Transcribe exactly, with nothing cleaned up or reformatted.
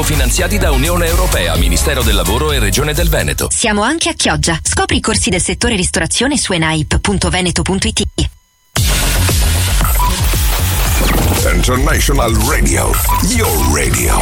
Finanziati da Unione Europea, Ministero del Lavoro e Regione del Veneto. Siamo anche a Chioggia. Scopri i corsi del settore ristorazione su enaip punto veneto punto it. International Radio, your radio.